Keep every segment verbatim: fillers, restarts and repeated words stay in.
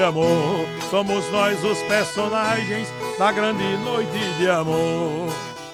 amor, somos nós os personagens da grande noite de amor.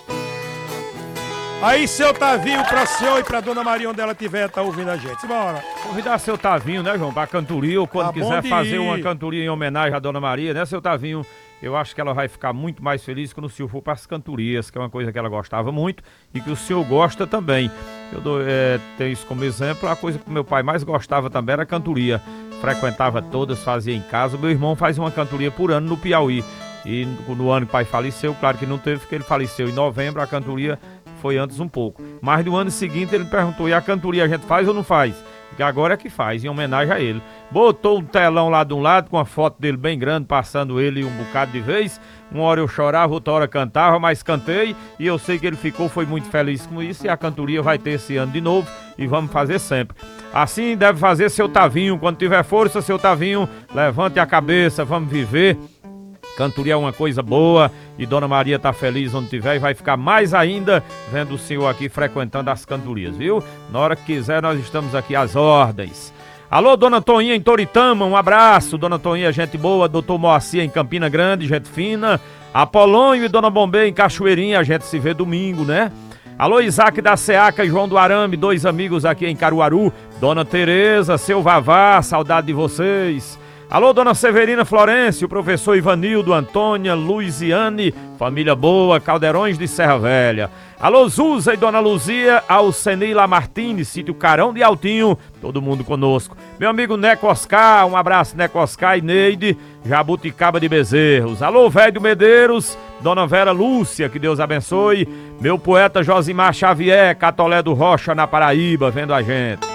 Aí, seu Tavinho, pra senhor e pra dona Maria, onde ela tiver, tá ouvindo a gente. Bora. Convidar seu Tavinho, né, João, pra cantoria, ou quando Tá quiser fazer ir. uma cantoria em homenagem à dona Maria, né, seu Tavinho? Eu acho que ela vai ficar muito mais feliz quando o senhor for para as cantorias, que é uma coisa que ela gostava muito e que o senhor gosta também. Eu dou, é, tenho isso como exemplo, a coisa que meu pai mais gostava também era cantoria. Frequentava todas, fazia em casa. O meu irmão faz uma cantoria por ano no Piauí. E no, no ano que o pai faleceu, claro que não teve, porque ele faleceu em novembro, a cantoria foi antes um pouco. Mas no ano seguinte ele perguntou, e a cantoria a gente faz ou não faz? Que agora é que faz, em homenagem a ele. Botou um telão lá de um lado com a foto dele bem grande, passando ele um bocado de vez. Uma hora eu chorava, outra hora cantava, mas cantei e eu sei que ele ficou, foi muito feliz com isso. E a cantoria vai ter esse ano de novo e vamos fazer sempre. Assim deve fazer seu Tavinho, quando tiver força, seu Tavinho, levante a cabeça, vamos viver. Cantoria é uma coisa boa e Dona Maria tá feliz onde tiver e vai ficar mais ainda vendo o senhor aqui frequentando as cantorias, viu? Na hora que quiser nós estamos aqui às ordens. Alô, Dona Toinha em Toritama, um abraço. Dona Toinha, gente boa. Doutor Moacir em Campina Grande, gente fina. Apolônio e Dona Bombê em Cachoeirinha, a gente se vê domingo, né? Alô, Isaac da Seaca e João do Arame, dois amigos aqui em Caruaru. Dona Tereza, seu Vavá, saudade de vocês. Alô, Dona Severina Florencio, o professor Ivanildo, Antônia, Luiziane, família boa, Caldeirões de Serra Velha. Alô, Zuza e Dona Luzia, Alceni Lamartine, sítio Carão de Altinho, todo mundo conosco. Meu amigo Neco Oscar, um abraço, Neco Oscar e Neide, Jabuticaba de Bezerros. Alô, Velho Medeiros, Dona Vera Lúcia, que Deus abençoe. Meu poeta Josimar Xavier, Catolé do Rocha, na Paraíba, vendo a gente.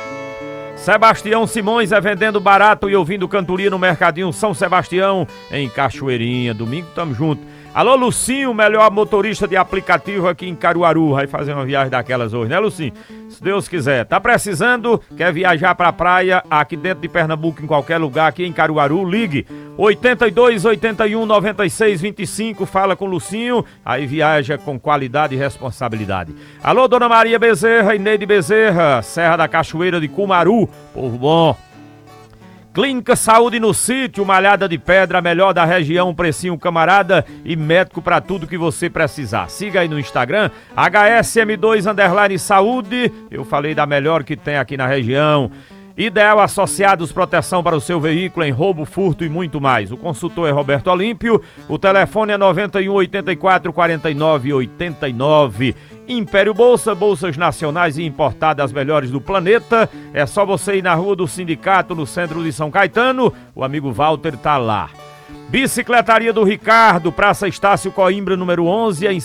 Sebastião Simões é vendendo barato e ouvindo cantoria no Mercadinho São Sebastião, em Cachoeirinha. Domingo tamo junto. Alô, Lucinho, melhor motorista de aplicativo aqui em Caruaru. Vai fazer uma viagem daquelas hoje, né, Lucinho? Se Deus quiser. Tá precisando? Quer viajar pra praia aqui dentro de Pernambuco, em qualquer lugar aqui em Caruaru? Ligue oitenta e dois, oitenta e um, noventa e seis, vinte e cinco. Fala com o Lucinho. Aí viaja com qualidade e responsabilidade. Alô, Dona Maria Bezerra e Neide Bezerra, Serra da Cachoeira de Cumaru. Povo bom. Clínica Saúde no Sítio, Malhada de Pedra, melhor da região, precinho camarada e médico para tudo que você precisar. Siga aí no Instagram, H S M dois underline saúde, eu falei da melhor que tem aqui na região. Ideal Associados, proteção para o seu veículo em roubo, furto e muito mais. O consultor é Roberto Olímpio, o telefone é noventa e um, oitenta e quatro, quarenta e nove, oitenta e nove. Império Bolsa, bolsas nacionais e importadas as melhores do planeta. É só você ir na Rua do Sindicato, no centro de São Caetano. O amigo Walter tá lá. Bicicletaria do Ricardo, Praça Estácio Coimbra, número onze, em